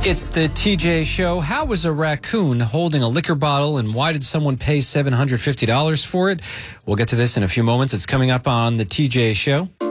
It's the TJ Show. How was a raccoon holding a liquor bottle, and why did someone pay $750 for it? We'll get to this in a few moments. It's coming up on the TJ Show.